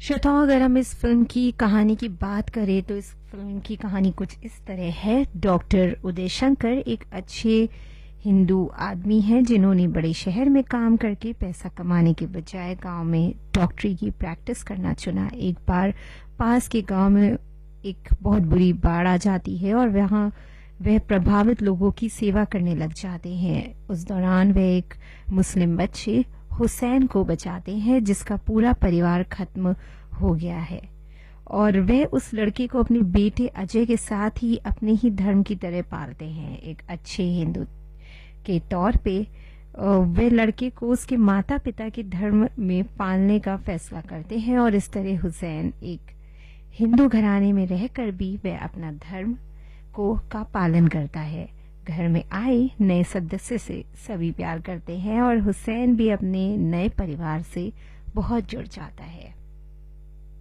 श्रोताओं, अगर हम इस फिल्म की कहानी की बात करें तो इस फिल्म की कहानी कुछ इस तरह है। डॉक्टर उदय शंकर एक अच्छे हिंदू आदमी हैं जिन्होंने बड़े शहर में काम करके पैसा कमाने के बजाय गांव में डॉक्टरी की प्रैक्टिस करना चुना। एक बार पास के गांव में एक बहुत बुरी बाढ़ आ जाती है और वहां वह प्रभावित लोगों की सेवा करने लग जाते हैं। उस दौरान वह एक मुस्लिम बच्चे हुसैन को बचाते हैं जिसका पूरा परिवार खत्म हो गया है और वह उस लड़के को अपने बेटे अजय के साथ ही अपने ही धर्म की तरह पालते हैं। एक अच्छे हिंदू के तौर पे वे लड़के को उसके माता पिता के धर्म में पालने का फैसला करते हैं और इस तरह हुसैन एक हिंदू घराने में रहकर भी वह अपना धर्म का पालन करता है। घर में आए नए सदस्य से सभी प्यार करते हैं और हुसैन भी अपने नए परिवार से बहुत जुड़ जाता है।